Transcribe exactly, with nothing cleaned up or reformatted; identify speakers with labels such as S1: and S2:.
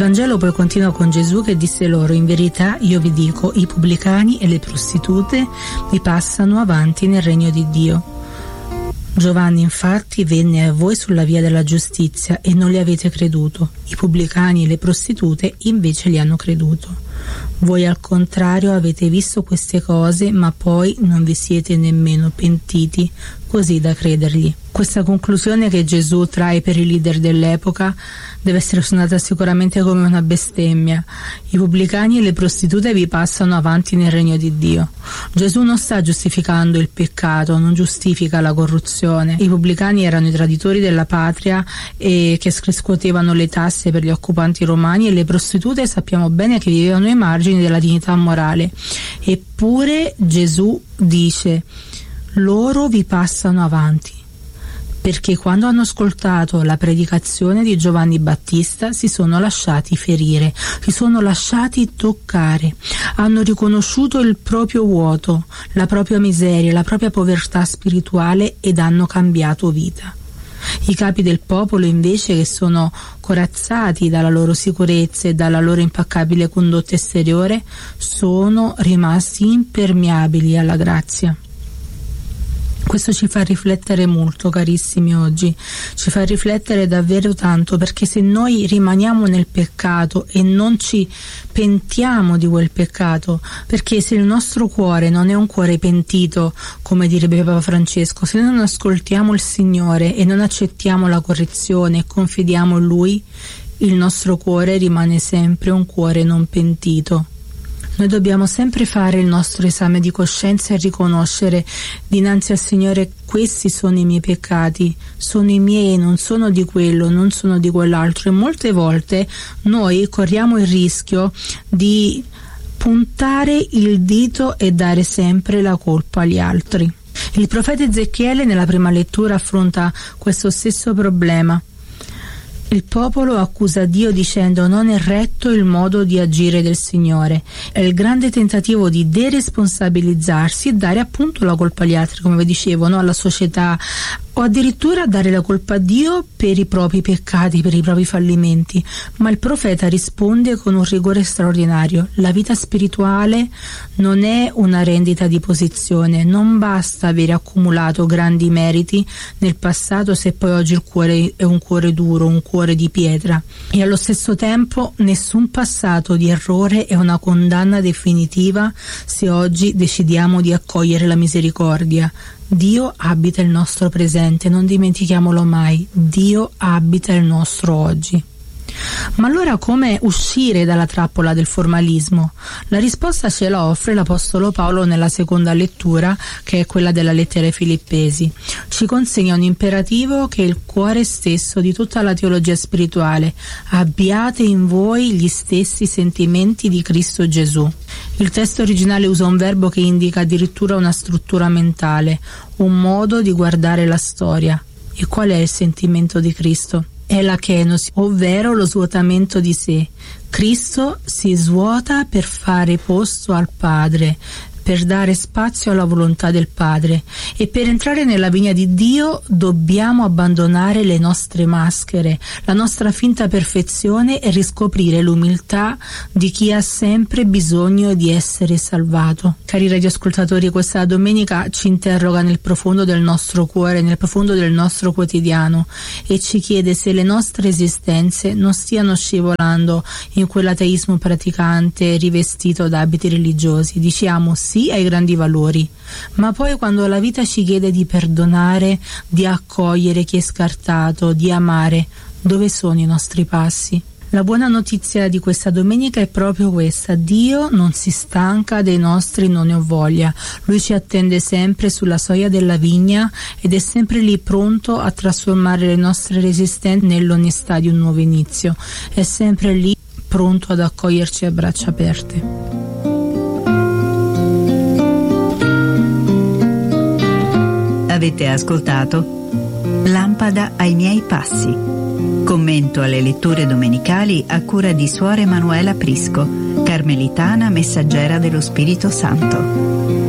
S1: Vangelo poi continua con Gesù che disse loro: in verità io vi dico, i pubblicani e le prostitute vi passano avanti nel regno di Dio. Giovanni infatti venne a voi sulla via della giustizia e non li avete creduto. I pubblicani e le prostitute invece li hanno creduto. Voi al contrario avete visto queste cose, ma poi non vi siete nemmeno pentiti così da credergli. Questa conclusione che Gesù trae per i leader dell'epoca deve essere suonata sicuramente come una bestemmia. I pubblicani e le prostitute vi passano avanti nel regno di Dio. Gesù non sta giustificando il peccato, non giustifica la corruzione. I pubblicani erano i traditori della patria e che scuotevano le tasse per gli occupanti romani, e le prostitute sappiamo bene che vivevano ai margini della dignità morale. Eppure Gesù dice: loro vi passano avanti, perché quando hanno ascoltato la predicazione di Giovanni Battista si sono lasciati ferire, si sono lasciati toccare, hanno riconosciuto il proprio vuoto, la propria miseria, la propria povertà spirituale ed hanno cambiato vita. I capi del popolo invece, che sono corazzati dalla loro sicurezza e dalla loro impeccabile condotta esteriore, sono rimasti impermeabili alla grazia. Questo ci fa riflettere molto, carissimi, oggi. Ci fa riflettere davvero tanto, perché se noi rimaniamo nel peccato e non ci pentiamo di quel peccato, perché se il nostro cuore non è un cuore pentito, come direbbe Papa Francesco, se noi non ascoltiamo il Signore e non accettiamo la correzione e confidiamo in Lui, il nostro cuore rimane sempre un cuore non pentito. Noi dobbiamo sempre fare il nostro esame di coscienza e riconoscere dinanzi al Signore: questi sono i miei peccati, sono i miei, non sono di quello, non sono di quell'altro. E molte volte noi corriamo il rischio di puntare il dito e dare sempre la colpa agli altri. Il profeta Ezechiele nella prima lettura affronta questo stesso problema. Il popolo accusa Dio dicendo: non è retto il modo di agire del Signore. È il grande tentativo di deresponsabilizzarsi e dare appunto la colpa agli altri, come vi dicevo, no? Alla società, o addirittura dare la colpa a Dio per i propri peccati, per i propri fallimenti. Ma il profeta risponde con un rigore straordinario: la vita spirituale non è una rendita di posizione, non basta avere accumulato grandi meriti nel passato se poi oggi il cuore è un cuore duro, un cuore di pietra. E allo stesso tempo nessun passato di errore è una condanna definitiva se oggi decidiamo di accogliere la misericordia. Dio abita il nostro presente, non dimentichiamolo mai. Dio abita il nostro oggi. Ma allora come uscire dalla trappola del formalismo? La risposta ce la offre l'Apostolo Paolo nella seconda lettura, che è quella della lettera ai Filippesi. Ci consegna un imperativo che è il cuore stesso di tutta la teologia spirituale: abbiate in voi gli stessi sentimenti di Cristo Gesù. Il testo originale usa un verbo che indica addirittura una struttura mentale, un modo di guardare la storia. E qual è il sentimento di Cristo? È la kenosi, ovvero lo svuotamento di sé. Cristo si svuota per fare posto al Padre, per dare spazio alla volontà del Padre, e per entrare nella vigna di Dio dobbiamo abbandonare le nostre maschere, la nostra finta perfezione, e riscoprire l'umiltà di chi ha sempre bisogno di essere salvato. Cari radioascoltatori, questa domenica ci interroga nel profondo del nostro cuore, nel profondo del nostro quotidiano, e ci chiede se le nostre esistenze non stiano scivolando in quell'ateismo praticante rivestito da abiti religiosi. Diciamo sì ai grandi valori, ma poi quando la vita ci chiede di perdonare, di accogliere chi è scartato, di amare, dove sono i nostri passi? La buona notizia di questa domenica è proprio questa: Dio non si stanca dei nostri non ne ho voglia. Lui ci attende sempre sulla soglia della vigna ed è sempre lì pronto a trasformare le nostre resistenze nell'onestà di un nuovo inizio. È sempre lì pronto ad accoglierci a braccia aperte.
S2: Avete ascoltato Lampada ai miei passi, commento alle letture domenicali a cura di Suor Emanuela Prisco, carmelitana messaggera dello Spirito Santo.